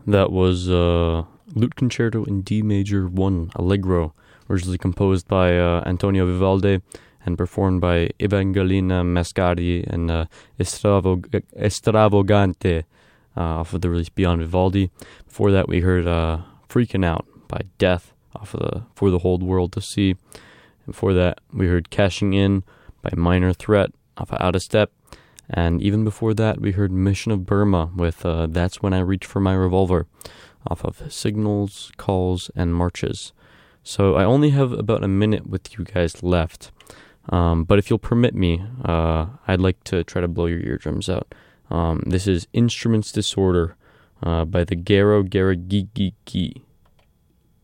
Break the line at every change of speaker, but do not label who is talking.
That was Lute Concerto in D Major 1, Allegro, originally composed by Antonio Vivaldi and performed by Evangelina Mascari and Estravogante off of the release Beyond Vivaldi. Before that, we heard Freaking Out by Death off of the For the Whole World to See. And before that, we heard Cashing In by Minor Threat off of Out of Step. And even before that, we heard Mission of Burma with That's When I Reach for My Revolver off of Signals, Calls, and Marches. So I only have about a minute with you guys left. But if you'll permit me, I'd like to try to blow your eardrums out. This is Instruments Disorder by the Garo Garagigiki.